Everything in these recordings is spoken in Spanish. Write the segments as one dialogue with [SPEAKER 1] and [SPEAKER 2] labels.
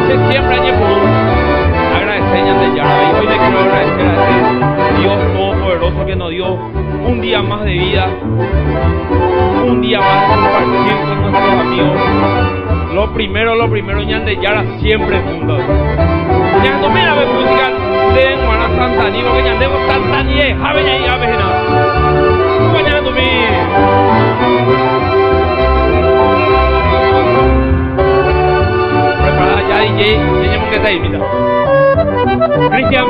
[SPEAKER 1] Se siempre añe por agradecer de Yara. Y hoy le quiero agradecer a ese Dios Todopoderoso que nos dio un día más de vida, un día más de compartir con nuestros amigos. Lo primero, Ñande Yara siempre juntos. Ñando, mira, ve música de Guara Santaní, porque Ñande Santaní es Javeña y Avena. Ñando, preparada ya, DJ, tenemos que estar ahí, mira. Cristian,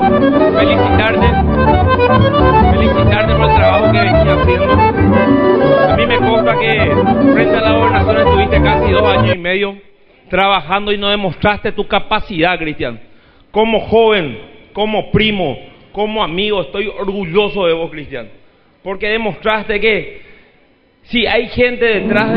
[SPEAKER 1] felicitarte por el trabajo que venís haciendo. A mí me consta que frente a la gobernación estuviste casi 2 años y medio trabajando y no demostraste tu capacidad, Cristian. Como joven, como primo, como amigo, estoy orgulloso de vos, Cristian, porque demostraste que si hay gente detrás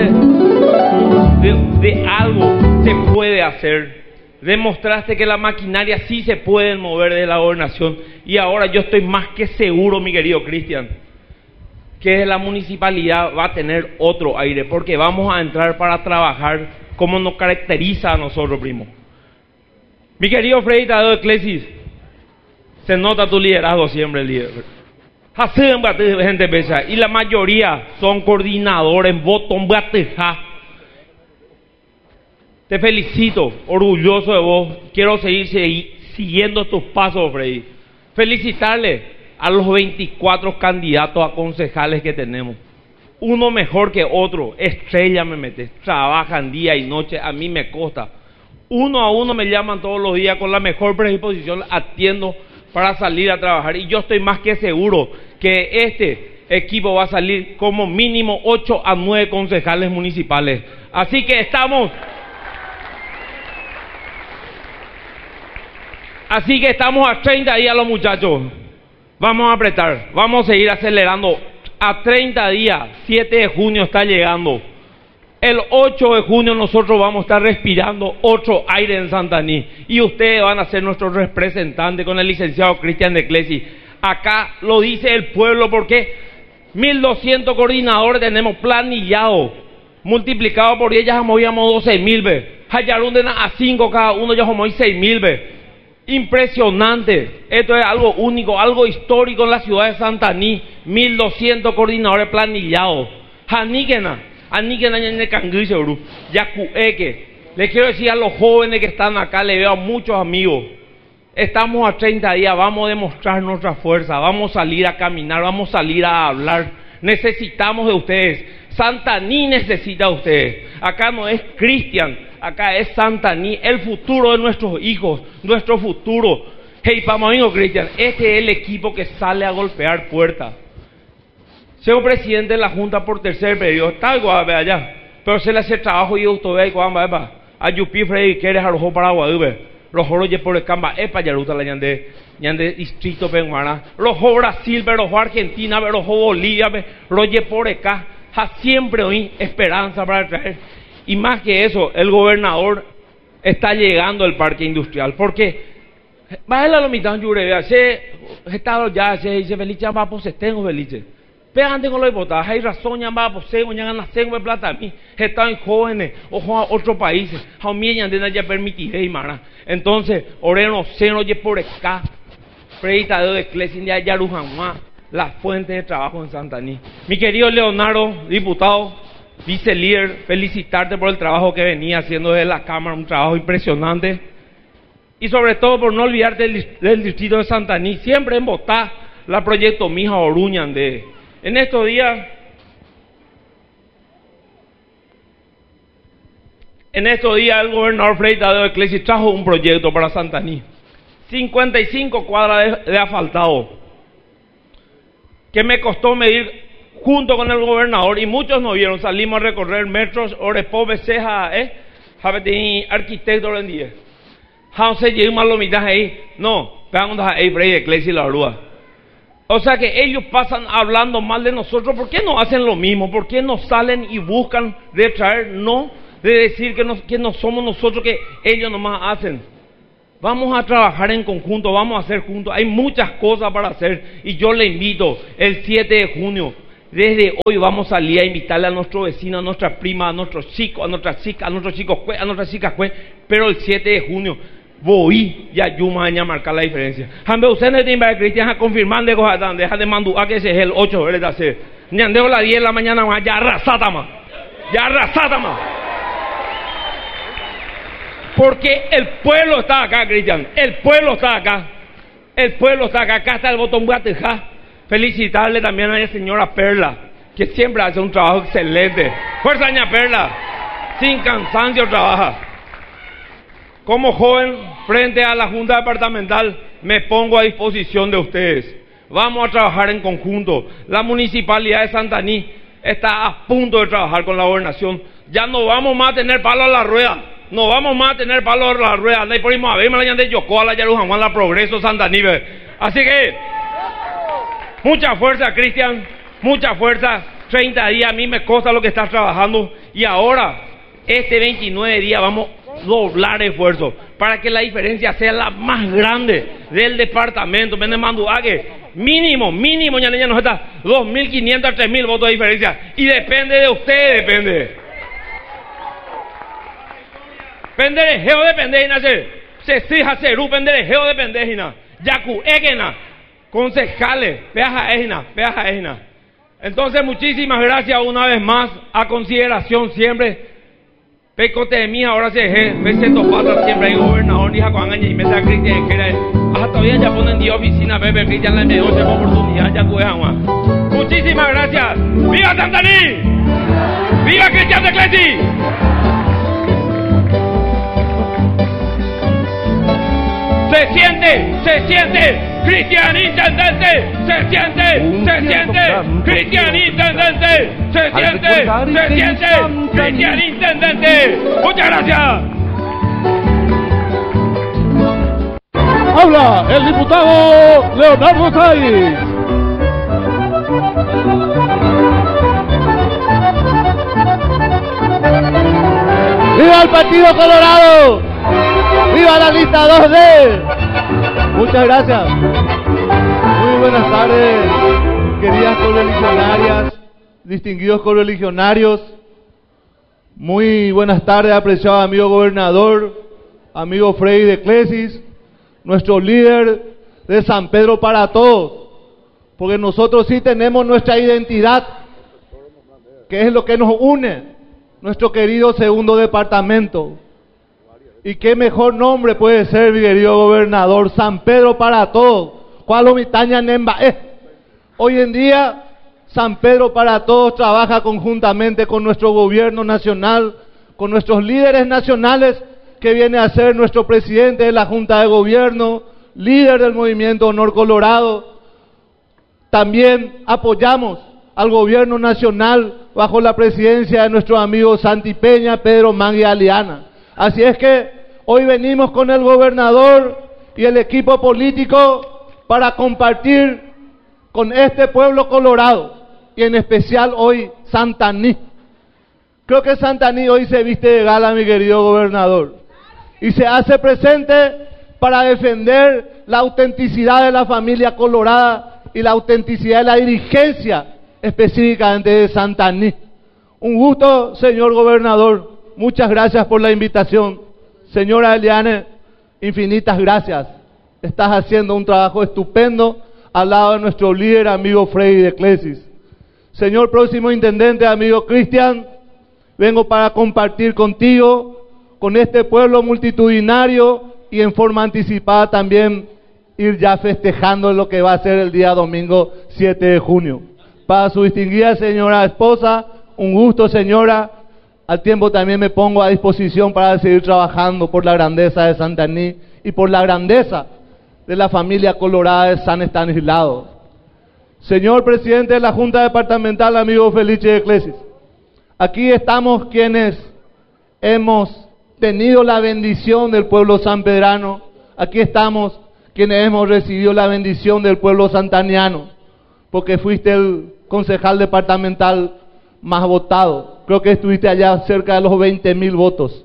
[SPEAKER 1] de algo, se puede hacer. Demostraste que la maquinaria sí se puede mover de la gobernación. Y ahora yo estoy más que seguro, mi querido Cristian, que la municipalidad va a tener otro aire, porque vamos a entrar para trabajar como nos caracteriza a nosotros, primo. Mi querido Freddy Tadeo de Clesis, se nota tu liderazgo siempre, líder. Gente pesa, y la mayoría son coordinadores, botón bateja. Te felicito, orgulloso de vos. Quiero seguir siguiendo tus pasos, Freddy. Felicitarle a los 24 candidatos a concejales que tenemos. Uno mejor que otro, estrella me metes. Trabajan día y noche, a mí me consta. Uno a uno me llaman todos los días con la mejor predisposición, atiendo para salir a trabajar. Y yo estoy más que seguro que este equipo va a salir como mínimo 8 a 9 concejales municipales. Así que estamos a 30 días los muchachos. Vamos a apretar, vamos a seguir acelerando. A 30 días, 7 de junio está llegando. El 8 de junio nosotros vamos a estar respirando otro aire en Santaní. Y ustedes van a ser nuestros representantes con el licenciado Cristian de Clesis. Acá lo dice el pueblo porque 1.200 coordinadores tenemos planillados. Multiplicado por 10 ya movíamos 12.000 veces. Hayarunden a 5 cada uno ya moví 6.000 veces. Impresionante. Esto es algo único, algo histórico en la ciudad de Santaní. 1.200 coordinadores planillados. Haníquena en Canguise, Yacueque. Le quiero decir a los jóvenes que están acá, le veo a muchos amigos. Estamos a 30 días, vamos a demostrar nuestra fuerza, vamos a salir a caminar, vamos a salir a hablar. Necesitamos de ustedes. Santaní necesita de ustedes. Acá no es Cristian, acá es Santaní, el futuro de nuestros hijos, nuestro futuro. Hey, vamos amigo Cristian, este es el equipo que sale a golpear puertas. Soy presidente de la Junta por tercer periodo, está igual allá, pero se le hace trabajo y usted ve cuando va a Yupi Freddy quieres a los Paraguay, los joros por el camba, para Yaruta la ñande distrito penguana, los Brasil, pero los Argentina, pero los Bolivia, los por acá, siempre hoy esperanza para traer. Y más que eso, el gobernador está llegando al parque industrial, porque va a la mitad de Yurevia, se estado ya, se dice feliz, ya va, pues tengo feliz. Pegante con los diputados, hay razón, ya va, pues tengo, ya ganan de plata a mí, están jóvenes, ojo a otros países, a mí ya permitiré, hermana. Entonces, oreno, seno, oye por acá, predicador de Clesis, ya Yarujanma, la fuente de trabajo en Santaní. Mi querido Leonardo, diputado, vice líder, felicitarte por el trabajo que venía haciendo desde la Cámara, un trabajo impresionante. Y sobre todo por no olvidarte del distrito de Santaní, siempre en Botá, la proyecto Mija Oruñan de... En estos días el gobernador Freddy Tadeo de Clesis trajo un proyecto para Santaní. 55 cuadras de asfaltado, que me costó medir junto con el gobernador, y muchos nos vieron, salimos a recorrer metros, Orepo, Beceja, arquitecto en 10. Jause llegamos a la mitad ahí, no, veamos ahí Freddy de Clesis la Orúa. O sea que ellos pasan hablando mal de nosotros. ¿Por qué no hacen lo mismo? ¿Por qué no salen y buscan de traer, no de decir que no somos nosotros, que ellos nomás hacen? Vamos a trabajar en conjunto, vamos a hacer juntos. Hay muchas cosas para hacer y yo le invito el 7 de junio. Desde hoy vamos a salir a invitarle a nuestro vecino, a nuestra prima, a nuestros chicos, a nuestras chicas, a nuestros chicos, a nuestras chicas, pero el 7 de junio voy y ayuma a marcar la diferencia. Hambe usted no tiene cristianos a confirmar de cosas, deja de mandar que ese es el 8, ¿verdad? Ñandeo la 10 de la mañana, ya arrasata más. Porque el pueblo está acá, Cristian. El pueblo está acá. Acá está el botón Guatejá. Felicitarle también a la señora Perla, que siempre hace un trabajo excelente. Fuerza, doña Perla. Sin cansancio trabaja. Como joven, frente a la Junta Departamental, me pongo a disposición de ustedes. Vamos a trabajar en conjunto. La Municipalidad de Santaní está a punto de trabajar con la gobernación. Ya no vamos más a tener palo a la rueda. No hay por ahí a ver, me la de Yocoa, la Yarujan Juan, la Progreso, Santaní. Así que, mucha fuerza, Cristian. Mucha fuerza. 30 días, a mí me consta lo que estás trabajando. Y ahora, este 29 días, vamos a doblar esfuerzo para que la diferencia sea la más grande del departamento. Mínimo, ya nos está 2.500 a 3.000 votos de diferencia. Y depende de ustedes, depende. Penderejeo depende, Hina. Se fija, Cerú, penderejeo depende, Hina. Yacu, Egena. Concejales, peaja Egena. Entonces, muchísimas gracias una vez más. A consideración siempre. Pecote de mí, ahora se veces topata siempre hay gobernador, ni Jacob y meta Cristian, que era. Hasta todavía ya ponen de oficina, Pepe Cristian, la me otra oportunidad, ya cuesta más. Muchísimas gracias. ¡Viva Santaní! ¡Viva Cristian de Clesi! Se siente, Cristian Intendente, se siente, Cristian Intendente, se siente, Cristian Intendente. Muchas gracias.
[SPEAKER 2] Habla el diputado Leonardo Sáiz. ¡Viva el Partido Colorado! ¡Viva la lista 2D! Muchas gracias. Muy buenas tardes, queridas correligionarias, distinguidos correligionarios. Muy buenas tardes, apreciado amigo gobernador, amigo Freddy de Clesis, nuestro líder de San Pedro para todos. Porque nosotros sí tenemos nuestra identidad, que es lo que nos une, nuestro querido segundo departamento. Y qué mejor nombre puede ser, mi querido gobernador, San Pedro para todos. Hoy en día, San Pedro para todos trabaja conjuntamente con nuestro gobierno nacional, con nuestros líderes nacionales, que viene a ser nuestro presidente de la Junta de Gobierno, líder del movimiento Honor Colorado. También apoyamos al gobierno nacional bajo la presidencia de nuestro amigo Santi Peña, Pedro Mangui Aliana. Así es que hoy venimos con el gobernador y el equipo político para compartir con este pueblo colorado y en especial hoy Santaní. Creo que Santaní hoy se viste de gala, mi querido gobernador, y se hace presente para defender la autenticidad de la familia colorada y la autenticidad de la dirigencia específicamente de Santaní. Un gusto, señor gobernador. Muchas gracias por la invitación. Señora Eliane, infinitas gracias. Estás haciendo un trabajo estupendo al lado de nuestro líder, amigo Freddy de Clesis. Señor próximo intendente, amigo Cristian, vengo para compartir contigo, con este pueblo multitudinario y en forma anticipada también ir ya festejando lo que va a ser el día domingo 7 de junio. Para su distinguida señora esposa, un gusto, señora. Al tiempo también me pongo a disposición para seguir trabajando por la grandeza de Santaní y por la grandeza de la familia colorada de San Estanislao. Señor presidente de la Junta Departamental, amigo Felice de Clesis, aquí estamos quienes hemos tenido la bendición del pueblo sanpedrano, aquí estamos quienes hemos recibido la bendición del pueblo santaniano, porque fuiste el concejal departamental más votado. Creo que estuviste allá cerca de los 20.000 votos.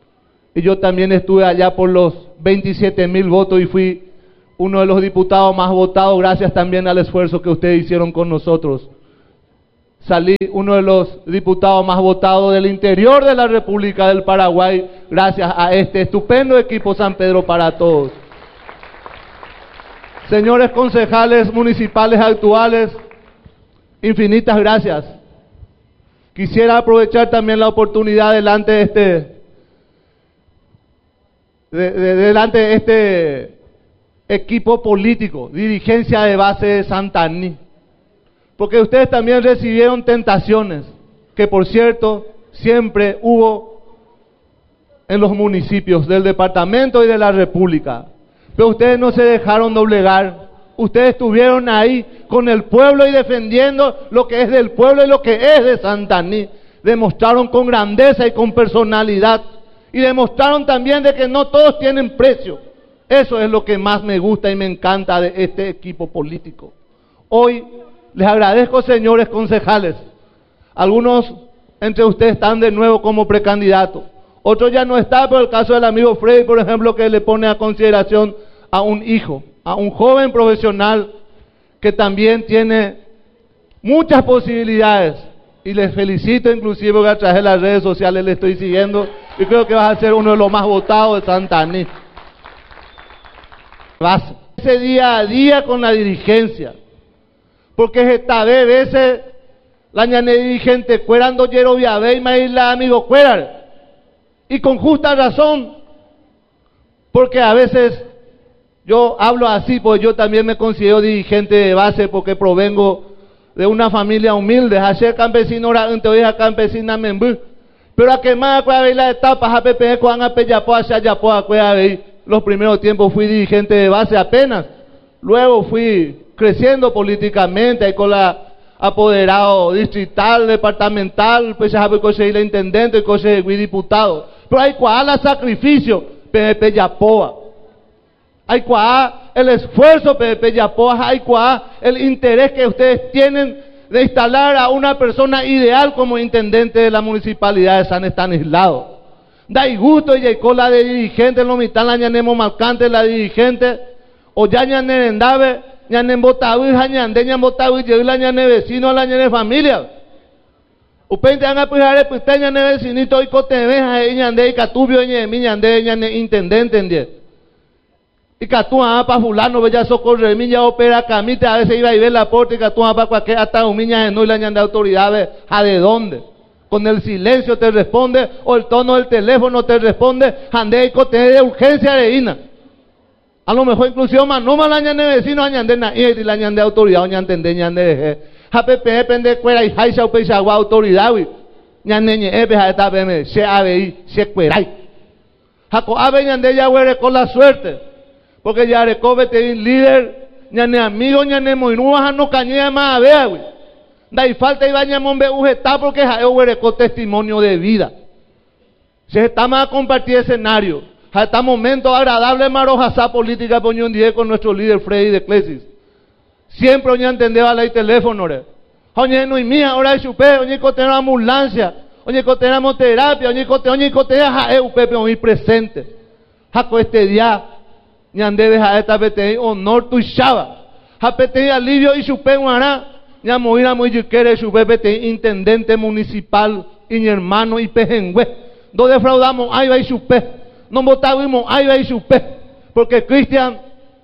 [SPEAKER 2] Y yo también estuve allá por los 27.000 votos y fui uno de los diputados más votados, gracias también al esfuerzo que ustedes hicieron con nosotros. salí uno de los diputados más votados del interior de la República del Paraguay, gracias a este estupendo equipo San Pedro para Todos. Señores concejales municipales actuales, infinitas gracias. Quisiera aprovechar también la oportunidad delante de este equipo político, dirigencia de base de Santaní, porque ustedes también recibieron tentaciones, que por cierto siempre hubo en los municipios del departamento y de la República, pero ustedes no se dejaron doblegar. Ustedes estuvieron ahí con el pueblo y defendiendo lo que es del pueblo y lo que es de Santaní. Demostraron con grandeza y con personalidad, y demostraron también de que no todos tienen precio. Eso es lo que más me gusta y me encanta de este equipo político. Hoy les agradezco, señores concejales. Algunos entre ustedes están de nuevo como precandidatos, otros ya no están, pero el caso del amigo Freddy, por ejemplo, que le pone a consideración a un hijo, a un joven profesional que también tiene muchas posibilidades, y les felicito inclusive porque a través de las redes sociales le estoy siguiendo y creo que vas a ser uno de los más votados de Santaní. Ese día a día con la dirigencia, porque esta veces la ñane dirigente cuerando yero viabeima y la amigo cuerar, y con justa razón, porque a veces yo hablo así, pues yo también me considero dirigente de base porque provengo de una familia humilde, hacer campesino oía campesina membú, pero a que más cuando la etapa a PPE cuando a peyapo hacia yapo a los primeros tiempos fui dirigente de base apenas, luego fui creciendo políticamente ahí con la apoderado distrital, departamental, pues ya conseguí la intendente y conseguí diputado, pero hay cual sacrificio PPE yapoa. Hay cuá el esfuerzo PPP Yapoa, hay cuá el interés que ustedes tienen de instalar a una persona ideal como intendente de la municipalidad de San Estanislao. Da gusto y con la de dirigente, lo mitad la ñanemo marcante la dirigente, o ya ñane endave, ñane botawi, ñande ñan botawi, y la ñane vecino, la ñane familia. Upente han apujar pues ñane vecinito y coteveja y ñande y catubio y ñande intendente en y catúa para fulano, bella socorre, miña opera camita, a veces iba a ver la puerta y catúa para cualquier hasta un miña no y la ñan de autoridades, ¿a de dónde? Con el silencio te responde, o el tono del teléfono te responde, ande y cote de urgencia de ina. A lo mejor inclusive manoma la ñan de vecino, ñan de na y la ñan de autoridad, ñan tende, ñan de JPP pende cuera y jaisa upecha agua autoridad, ñan de epe esta pm, se ave se cuerai. Jaco ave ñan de ya huere con la suerte. Porque ya recóbete un líder, ñane amigo, ñane moinúa, no cañea más a ver, güey. Da y falta y vaya mombe ujeta porque jae huereco testimonio de vida. Se estamos a compartir escenario. Ja está momento agradable marojasa política poño un día con nuestro líder Freddy de Clesis. Siempre oña entendeba la teléfono, re. Oñe no y mía, ahora es chupe, oñe cotena ambulancia, oñe cotena terapia, oñe cotena jae upepe oñe presente. Jaco este día ñande deja esta pete honor tu shaba japete alivio y chupe guará ña moira muy quiere chupe pete intendente municipal y mi hermano y pejengüe do defraudamos ahí va y chupe no votamos ahí va y chupe porque Cristian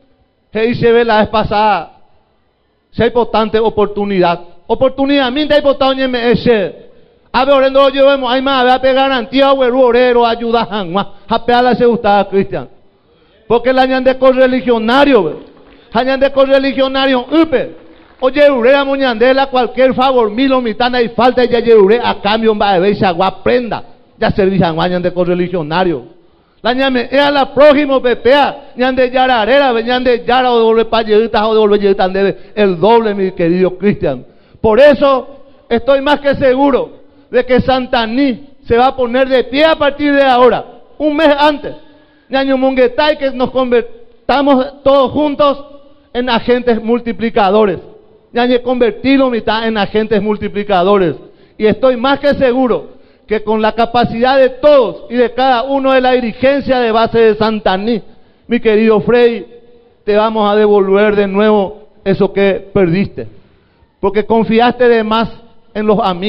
[SPEAKER 2] se ve la vez pasada si hay importante oportunidad minta hay importante me ese a ver orendo lo llevemos hay más a pegar garantía orero ayuda janwa japea la se gustaba Cristian. Porque la ñan de correligionario, ñan de correligionario, oye, urea muñandela cualquier favor, milo mitana y falta ya lleure a cambio va a ver si agua prenda, ya servician ñan de correligionario. La ñan me era la prójimo pepea, ñan de yararera, ñan de yara o doble payeritas o doble yeritas debe el doble, mi querido Cristian. Por eso estoy más que seguro de que Santaní se va a poner de pie a partir de ahora, un mes antes. Ñaño Monguetay, que nos convertamos todos juntos en agentes multiplicadores. Ñaño convertirlo mitad en agentes multiplicadores. Y estoy más que seguro que con la capacidad de todos y de cada uno de la dirigencia de base de Santaní, mi querido Freddy, te vamos a devolver de nuevo eso que perdiste. Porque confiaste de más en los amigos.